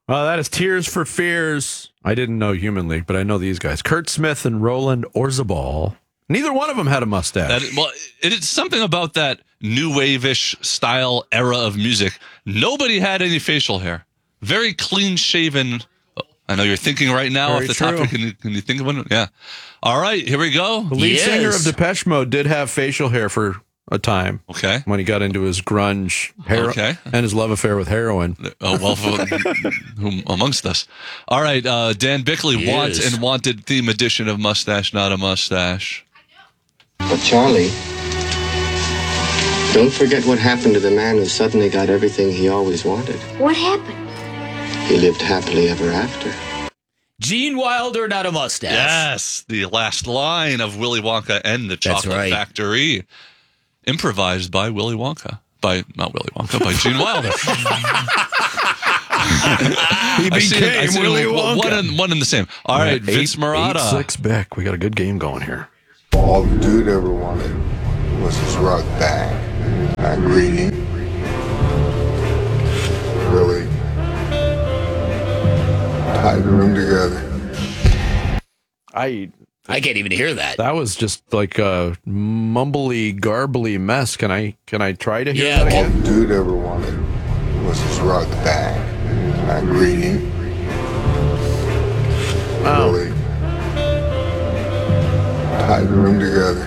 Well, that is Tears for Fears. I didn't know Human League, but I know these guys. Kurt Smith and Roland Orzabal. Neither one of them had a mustache. It's something about that new wave-ish style era of music. Nobody had any facial hair. Very clean-shaven. I know you're thinking right now Very off the true. top. Can you think of one? Yeah. All right, here we go. The lead singer of Depeche Mode did have facial hair for a time. Okay. When he got into his grunge and his love affair with heroin. Oh, well, who amongst us? All right, Dan Bickley, wanted theme edition of Mustache, Not a Mustache. But Charlie, don't forget what happened to the man who suddenly got everything he always wanted. What happened? He lived happily ever after. Gene Wilder, Not a Mustache. Yes, the last line of Willy Wonka and the Chocolate Factory. Improvised by Willy Wonka. Not Willy Wonka, by Gene Wilder. He became Willy Wonka. One and the same. All right, Vince Marotta. 8-6 Beck. We got a good game going here. All the dude ever wanted was his rug back. Not greedy. Really tied the room together. I can't even hear that. That was just like a mumbly, garbly mess. Can I try to hear that All again? the dude ever wanted was his rug back. Not greedy. Really tied the room together.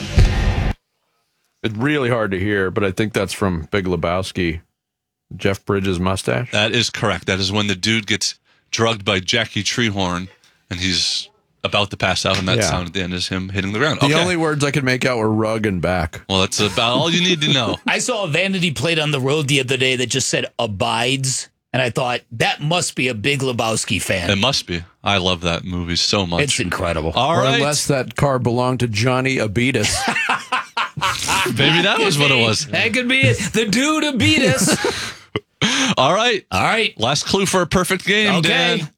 It's really hard to hear, but I think that's from Big Lebowski. Jeff Bridges' mustache. That is correct. That is when the dude gets drugged by Jackie Treehorn, and he's about to pass out, and that sound at the end is him hitting the ground. The only words I could make out were rug and back. Well, that's about all you need to know. I saw a vanity plate on the road the other day that just said abides, and I thought that must be a Big Lebowski fan. It must be. I love that movie so much. It's incredible. All or right. unless that car belonged to Johnny Abitas. Maybe that was what it was. That could be it. The dude Abitas. All right. All right. Last clue for a perfect game, Okay. Dan.